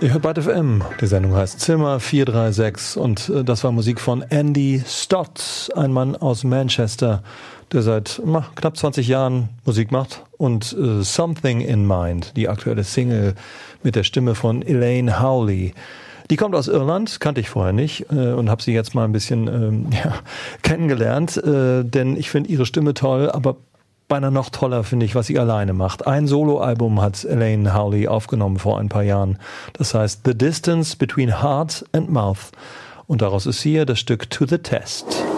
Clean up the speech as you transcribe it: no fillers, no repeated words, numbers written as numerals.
Ihr hört Byte FM. Die Sendung heißt Zimmer 436 und das war Musik von Andy Stott, ein Mann aus Manchester, der seit knapp 20 Jahren Musik macht und Something in Mind, die aktuelle Single mit der Stimme von Elaine Howley. Die kommt aus Irland, kannte ich vorher nicht und habe sie jetzt mal ein bisschen kennengelernt, denn ich finde ihre Stimme toll, aber beinahe noch toller finde ich, was sie alleine macht. Ein Soloalbum hat Elaine Howley aufgenommen vor ein paar Jahren. Das heißt The Distance Between Heart and Mouth. Und daraus ist hier das Stück To the Test.